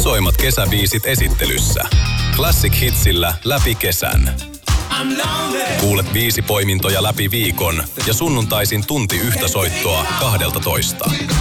isoimmat kesäbiisit esittelyssä. Classic Hitsillä läpi kesän. Kuulet 5 poimintoja läpi viikon ja sunnuntaisin tunti yhtä soittoa 12.